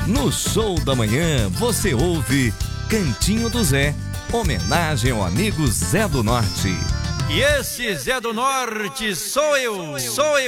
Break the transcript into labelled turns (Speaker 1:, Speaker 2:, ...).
Speaker 1: No Show da Manhã você ouve Cantinho do Zé, homenagem ao amigo Zé do Norte.
Speaker 2: E esse Zé do Norte sou eu.